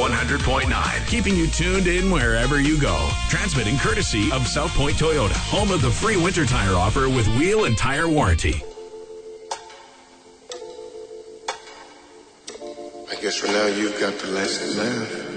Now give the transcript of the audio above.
100.9, keeping you tuned in wherever you go. Transmitting courtesy of South Point Toyota, home of the free winter tire offer with wheel and tire warranty. I guess for now you've got the lesson learned.